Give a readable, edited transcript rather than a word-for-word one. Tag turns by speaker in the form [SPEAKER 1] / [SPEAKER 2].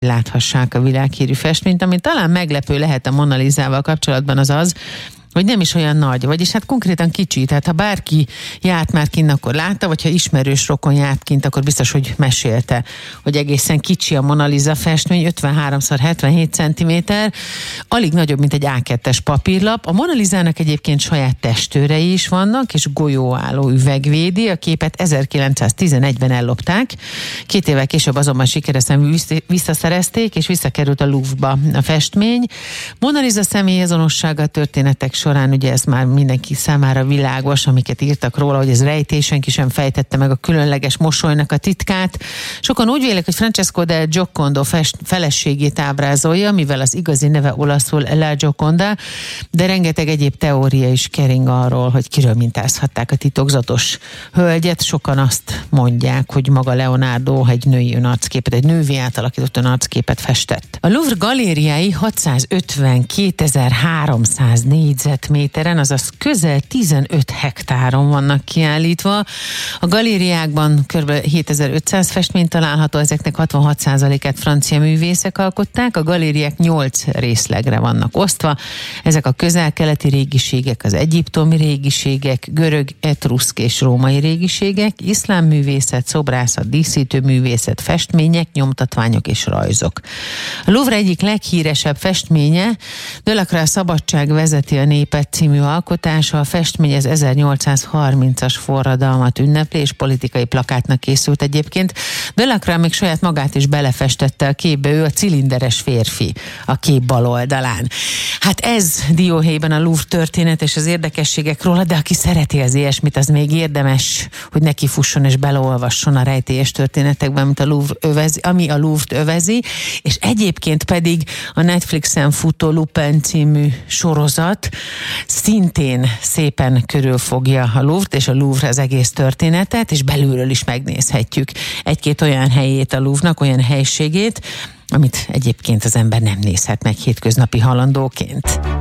[SPEAKER 1] láthassák a világhírű festményt. Ami talán meglepő lehet a Mona Lisával kapcsolatban az, hogy nem is olyan nagy, vagyis hát konkrétan kicsi, tehát ha bárki járt már kint, akkor látta, vagy ha ismerős rokon járt kint, akkor biztos, hogy mesélte, hogy egészen kicsi a Mona Lisa festmény, 53x77 cm, alig nagyobb, mint egy A2-es papírlap. A Mona Lisának egyébként saját testőrei is vannak, és golyóálló üveg védi, a képet 1911-ben ellopták, 2 évvel később azonban sikeresen visszaszerezték, és visszakerült a Louvre-ba a festmény. Mona Lisa személyazonossága, történetek során, ugye ez már mindenki számára világos, amiket írtak róla, hogy ez rejtés, senki sem fejtette meg a különleges mosolynak a titkát. Sokan úgy vélik, hogy Francesco del Giocondo feleségét ábrázolja, mivel az igazi neve olaszul La Gioconda, de rengeteg egyéb teória is kering arról, hogy kiről mintázhatták a titokzatos hölgyet. Sokan azt mondják, hogy maga Leonardo egy női önarcképet, egy nővé átalakított önarcképet festett. A Louvre galériái 652.300 négyzetméteren, azaz közel 15 hektáron vannak kiállítva. A galériákban kb. 7500 festmény található, ezeknek 66%-át francia művészek alkották. A galériák 8 részlegre vannak osztva. Ezek a közel-keleti régiségek, az egyiptomi régiségek, görög, etruszk és római régiségek, iszlám művészet, szobrászat, díszítőművészet, festmények, nyomtatványok és rajzok. A Louvre egyik leghíresebb festménye, Delacroix Szabadság vezeti a népet című alkotása. A festmény az 1830-as forradalmat ünnepli, és politikai plakátnak készült egyébként. Delacroix még saját magát is belefestette a képbe, ő a cilinderes férfi a kép bal oldalán. Hát ez dióhéjban a Louvre történet és az érdekességek róla, de aki szereti az ilyesmit, az még érdemes, hogy neki fusson és beleolvasson a rejtélyes történetekben, ami a Louvre-t övezi, és egyébként pedig a Netflixen futó Lupin című sorozat szintén szépen körülfogja a Louvre-t és a Louvre az egész történetet, és belülről is megnézhetjük egy-két olyan helyét a Louvre-nak, olyan helységét, amit egyébként az ember nem nézhet meg hétköznapi halandóként.